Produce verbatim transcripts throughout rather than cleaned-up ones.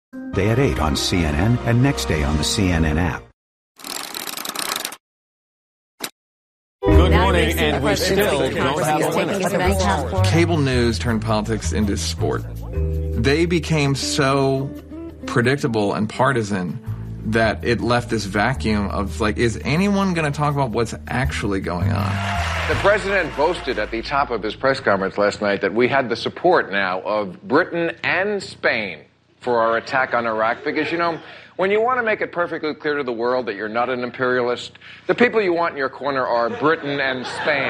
Day at eight on C N N and next day on the C N N app. Good morning, and we still don't have a winner. Cable news turned politics into sport. They became so predictable and partisan that it left this vacuum of, like, is anyone going to talk about what's actually going on? The president boasted at the top of his press conference last night that we had the support now of Britain and Spain for our attack on Iraq, because, you know, when you want to make it perfectly clear to the world that you're not an imperialist, the people you want in your corner are Britain and Spain.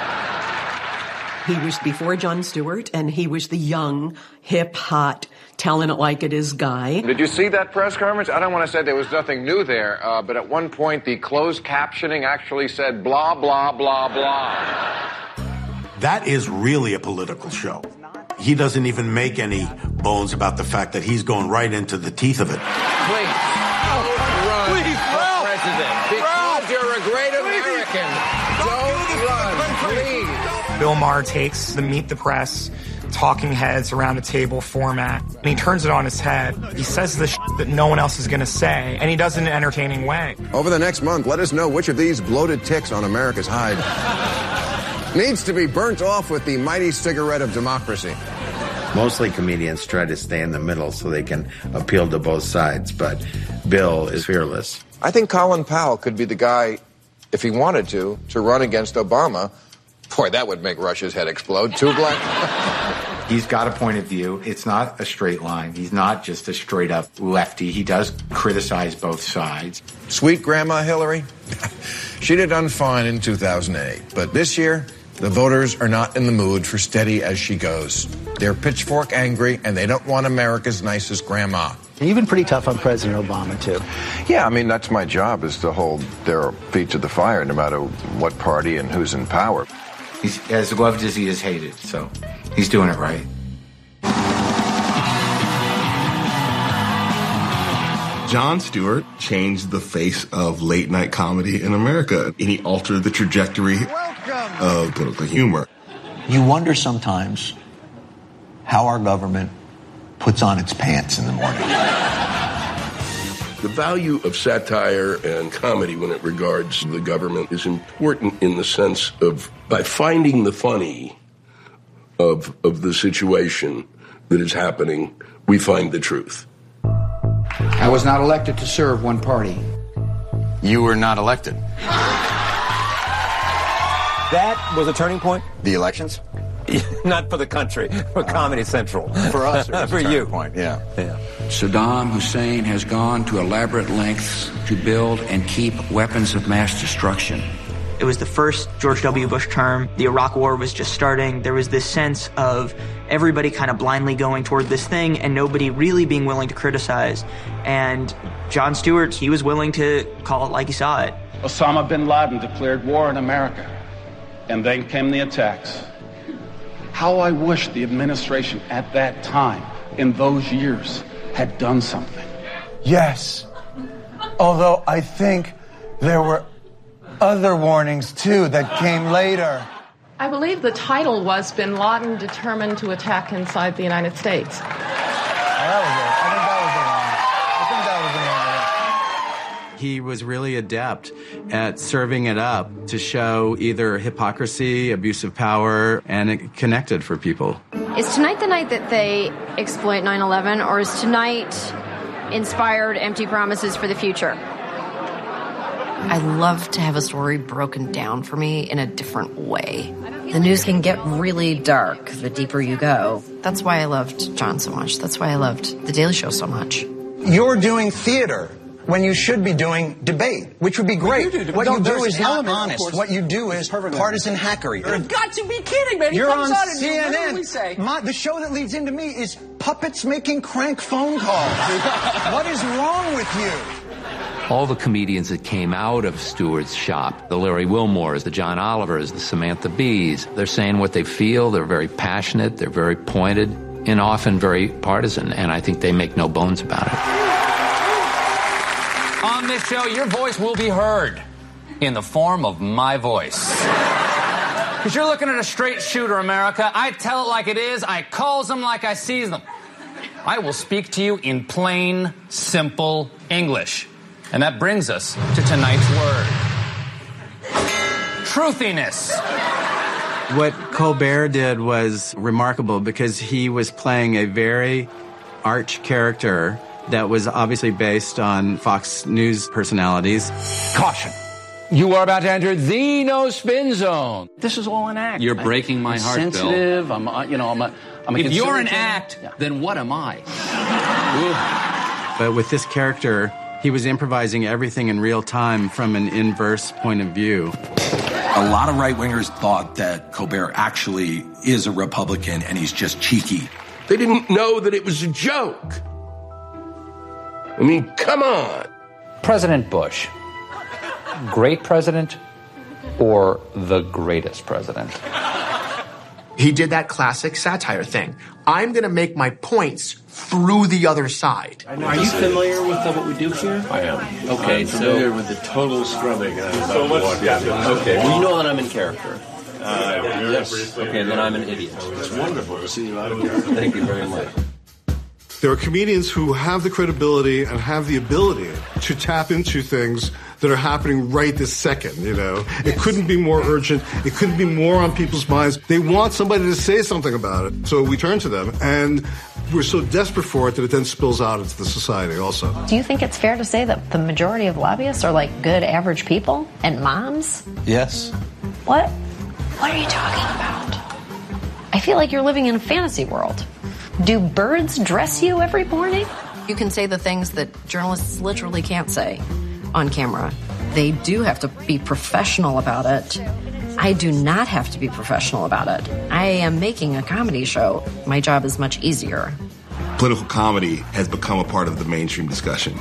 He was before Jon Stewart, and he was the young, hip, hot, telling it like it is guy. Did you see that press conference? I don't want to say there was nothing new there, uh, but at one point the closed captioning actually said blah, blah, blah, blah. That is really a political show. He doesn't even make any bones about the fact that he's going right into the teeth of it. Please, don't run Please, for Ralph. president. Because you're a great American. Don't run, please. Bill Maher takes the Meet the Press, talking heads around a table format, and he turns it on its head. He says the shit that no one else is going to say, and he does it in an entertaining way. Over the next month, let us know which of these bloated ticks on America's hide needs to be burnt off with the mighty cigarette of democracy. Mostly comedians try to stay in the middle so they can appeal to both sides, but Bill is fearless. I think Colin Powell could be the guy, if he wanted to, to run against Obama. Boy, that would make Russia's head explode. Too black. He's got a point of view. It's not a straight line. He's not just a straight-up lefty. He does criticize both sides. Sweet Grandma Hillary? She did done fine in two thousand eight, but this year, the voters are not in the mood for steady as she goes. They're pitchfork angry, and they don't want America's nicest grandma. You've been pretty tough on President Obama, too. Yeah, I mean, that's my job, is to hold their feet to the fire, no matter what party and who's in power. He's as loved as he is hated, so he's doing it right. Jon Stewart changed the face of late-night comedy in America, and he altered the trajectory of political humor. You wonder sometimes how our government puts on its pants in the morning. The value of satire and comedy when it regards the government is important in the sense of, by finding the funny of, of the situation that is happening, we find the truth. I was not elected to serve one party. You were not elected. That was a turning point? The elections? Not for the country, for Comedy Central. For us, it was for a turning you. point, yeah. yeah. Saddam Hussein has gone to elaborate lengths to build and keep weapons of mass destruction. It was the first George W. Bush term. The Iraq War was just starting. There was this sense of everybody kind of blindly going toward this thing and nobody really being willing to criticize. And Jon Stewart, he was willing to call it like he saw it. Osama bin Laden declared war on America, and then came the attacks. How I wish the administration at that time, in those years, had done something. Yes. Although I think there were other warnings, too, that came later. I believe the title was Bin Laden Determined to Attack Inside the United States. Oh, that was it. I think that was the one. I think that was the one. He was really adept at serving it up to show either hypocrisy, abuse of power, and it connected for people. Is tonight the night that they exploit nine eleven, or is tonight inspired empty promises for the future? I love to have a story broken down for me in a different way. The news can get really dark the deeper you go. That's why I loved Jon so much. That's why I loved The Daily Show so much. You're doing theater when you should be doing debate, which would be great. You do, what no, you do there's is not element, of honest. course. What you do is partisan hackery. You've got to be kidding, man. He You're comes on out and C N N. you literally say, My, the show that leads into me is puppets making crank phone calls. What is wrong with you? All the comedians that came out of Stewart's shop, the Larry Wilmores, the John Olivers, the Samantha Bees, they're saying what they feel. They're very passionate. They're very pointed and often very partisan. And I think they make no bones about it. On this show, your voice will be heard in the form of my voice. Because you're looking at a straight shooter, America. I tell it like it is. I calls them like I sees them. I will speak to you in plain, simple English. And that brings us to tonight's word. Truthiness. What Colbert did was remarkable because he was playing a very arch character that was obviously based on Fox News personalities. Caution. You are about to enter the no spin zone. This is all an act. You're breaking my I'm heart, Bill. sensitive. I'm, uh, you know, I'm a. I'm a If you're an considerate- act, Yeah. then what am I? But with this character, he was improvising everything in real time from an inverse point of view. A lot of right-wingers thought that Colbert actually is a Republican and he's just cheeky. They didn't know that it was a joke. I mean, come on. President Bush, great president or the greatest president? He did that classic satire thing. I'm going to make my points through the other side. Are you familiar with uh, what we do here? I am. Okay, I'm so familiar with the total scrubbing. So what's Okay, well, you know that I'm in character. Uh, yes. Okay, then I'm an idiot. It's wonderful to see you out of Thank you very much. There are comedians who have the credibility and have the ability to tap into things that are happening right this second, you know. It couldn't be more urgent. It couldn't be more on people's minds. They want somebody to say something about it. So we turn to them, and we're so desperate for it that it then spills out into the society also. Do you think it's fair to say that the majority of lobbyists are like good average people and moms? Yes. What? What are you talking about? I feel like you're living in a fantasy world. Do birds dress you every morning? You can say the things that journalists literally can't say on camera. They do have to be professional about it. I do not have to be professional about it. I am making a comedy show. My job is much easier. Political comedy has become a part of the mainstream discussion.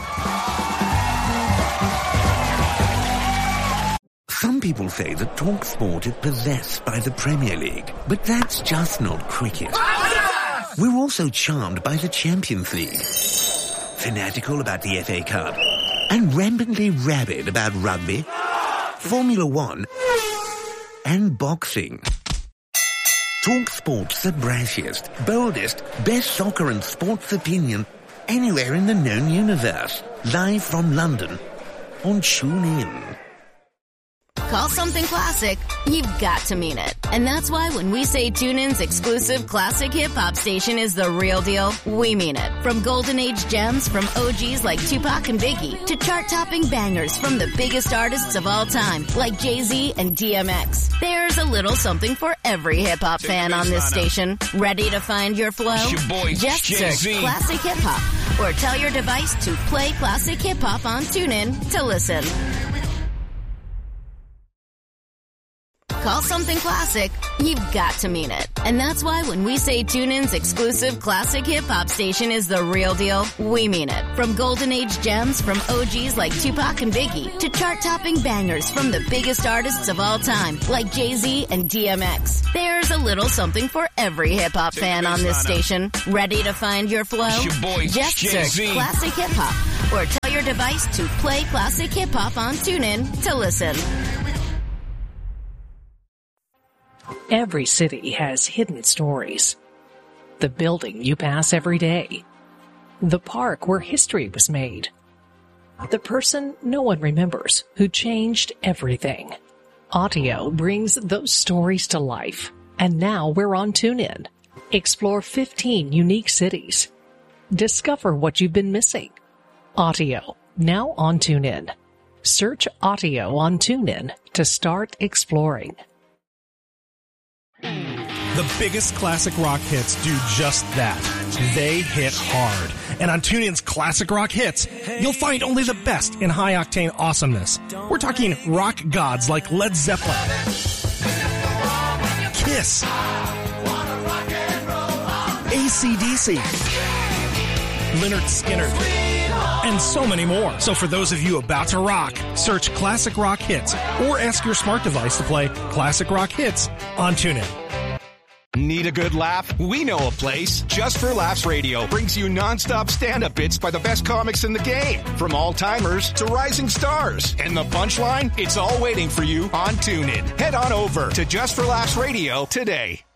Some people say that TalkSport is possessed by the Premier League, but that's just not cricket. We're also charmed by the Champions League, fanatical about the F A Cup, and rampantly rabid about rugby, Formula One, and boxing. TalkSport's the brashiest, boldest, best soccer and sports opinion anywhere in the known universe. Live from London on TuneIn. Call something classic, you've got to mean it. And that's why when we say TuneIn's exclusive classic hip-hop station is the real deal, we mean it. From golden age gems from O Gs like Tupac and Biggie to chart-topping bangers from the biggest artists of all time like Jay-Z and D M X. There's a little something for every hip-hop fan on this station. Ready to find your flow? It's your boy, Just Jay-Z. search Classic Hip Hop or tell your device to play Classic Hip Hop on TuneIn to listen. Call something classic, you've got to mean it. And that's why when we say TuneIn's exclusive classic hip-hop station is the real deal, we mean it. From golden age gems from O Gs like Tupac and Biggie to chart-topping bangers from the biggest artists of all time like Jay-Z and D M X. There's a little something for every hip-hop fan on this station. Ready to find your flow? It's your boy, Just Jay-Z. search Classic Hip Hop or tell your device to play Classic Hip Hop on TuneIn to listen. Every city has hidden stories. The building you pass every day. The park where history was made. The person no one remembers who changed everything. Audio brings those stories to life. And now we're on TuneIn. Explore fifteen unique cities. Discover what you've been missing. Audio, now on TuneIn. Search Audio on TuneIn to start exploring. The biggest classic rock hits do just that. They hit hard. And on TuneIn's Classic Rock Hits, you'll find only the best in high-octane awesomeness. We're talking rock gods like Led Zeppelin, Kiss, A C D C, Lynyrd Skynyrd, and so many more. So for those of you about to rock, search Classic Rock Hits or ask your smart device to play Classic Rock Hits on TuneIn. Need a good laugh? We know a place. Just for Laughs Radio brings you nonstop stand-up bits by the best comics in the game, from all-timers to rising stars. And the punchline? It's all waiting for you on TuneIn. Head on over to Just for Laughs Radio today.